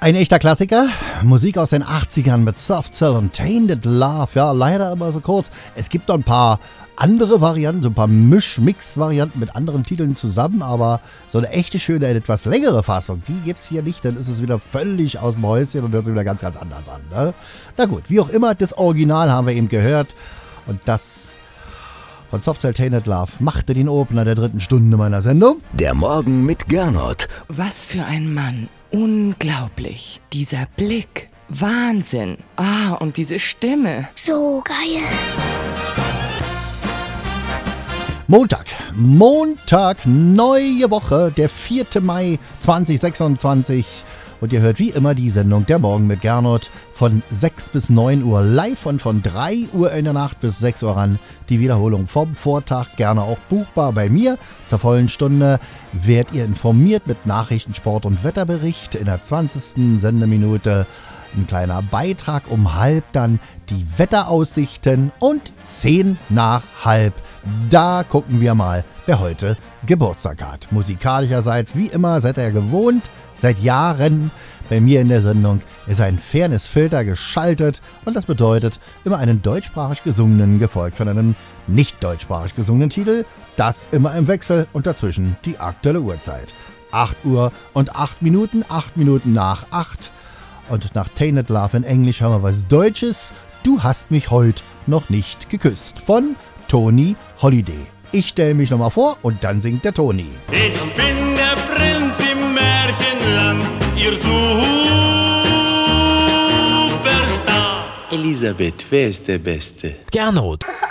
Ein echter Klassiker, Musik aus den 80ern mit Soft Cell und Tainted Love. Ja, leider immer so kurz. Es gibt noch ein paar andere Varianten, so ein paar Mix-Varianten mit anderen Titeln zusammen, aber so eine echte, schöne, etwas längere Fassung, die gibt's hier nicht, dann ist es wieder völlig aus dem Häuschen und hört sich wieder ganz, ganz anders an. Ne? Na gut, wie auch immer, das Original haben wir eben gehört und das von Soft Cell Tainted Love machte den Opener der 3. Stunde meiner Sendung. Der Morgen mit Gernot. Was für ein Mann. Unglaublich. Dieser Blick. Wahnsinn. Und diese Stimme. So geil. Montag, neue Woche, der 4. Mai 2026. Und ihr hört wie immer die Sendung Der Morgen mit Gernot von 6 bis 9 Uhr live und von 3 Uhr in der Nacht bis 6 Uhr ran. Die Wiederholung vom Vortag gerne auch buchbar bei mir. Zur vollen Stunde werdet ihr informiert mit Nachrichten, Sport und Wetterbericht. In der 20. Sendeminute ein kleiner Beitrag, um halb dann die Wetteraussichten und 10 nach halb. Da gucken wir mal, wer heute Geburtstag hat. Musikalischerseits, wie immer, seid ihr gewohnt, seit Jahren bei mir in der Sendung ist ein Fairness-Filter geschaltet und das bedeutet immer einen deutschsprachig gesungenen, gefolgt von einem nicht deutschsprachig gesungenen Titel. Das immer im Wechsel und dazwischen die aktuelle Uhrzeit. 8 Uhr und 8 Minuten, 8 Minuten nach 8. Und nach Tainted Love in Englisch haben wir was Deutsches. Du hast mich heute noch nicht geküsst. Von Toni Holiday. Ich stelle mich nochmal vor und dann singt der Toni. Ich bin der Prinz im Märchenland, ihr Superstar. Elisabeth, wer ist der Beste? Gernot.